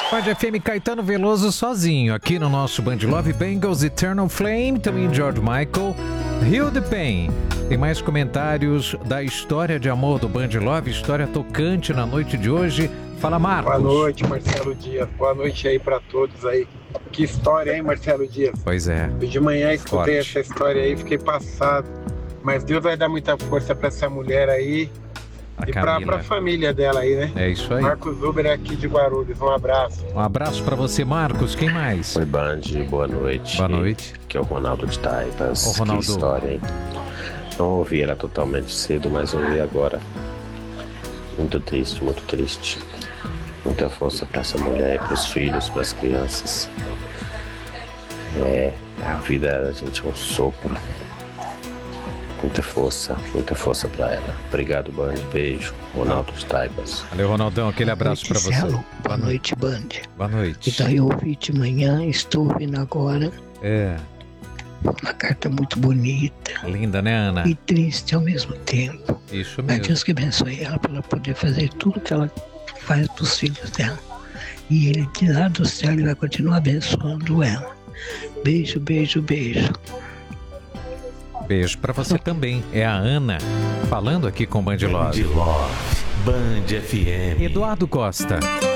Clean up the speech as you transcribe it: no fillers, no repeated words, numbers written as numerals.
Band FM, Caetano Veloso sozinho, aqui no nosso Band Love, Bengals, Eternal Flame, também George Michael, Heal the Pain. Tem mais comentários da história de amor do Band Love, história tocante na noite de hoje. Fala, Marcos. Boa noite, Marcelo Dias. Boa noite aí pra todos aí. Que história, hein, Marcelo Dias? Pois é. Eu de manhã escutei Forte. essa história aí, fiquei passado. Mas Deus vai dar muita força pra essa mulher aí A e Camila. pra família dela aí, né? É isso aí. Marcos Uber aqui de Guarulhos. Um abraço. Um abraço pra você, Marcos. Quem mais? Oi, Band, boa noite. Boa noite. Aqui é o Ronaldo de Taipas. Ô, Ronaldo. Que história, hein? Não ouvi ela totalmente cedo, mas ouvi agora. Muito triste, muito triste. Muita força pra essa mulher, pros filhos, pras crianças. A vida da gente é um sopro. Muita força pra ela. Obrigado, Band. Beijo. Ronaldo de Taipas. Valeu, Ronaldão. Aquele abraço pra você. Marcelo, boa noite, Band. Boa noite. Então eu ouvi de manhã, estou ouvindo agora. É, Uma carta muito bonita linda, né, Ana? e triste ao mesmo tempo. Isso Mas mesmo. Deus que abençoe ela para ela poder fazer tudo que ela faz para os filhos dela. E ele de lá do céu ele vai continuar abençoando ela. Beijo, beijo, beijo. Beijo pra você também. É a Ana, falando aqui com o Band Love. Band Love, Band FM. Eduardo Costa.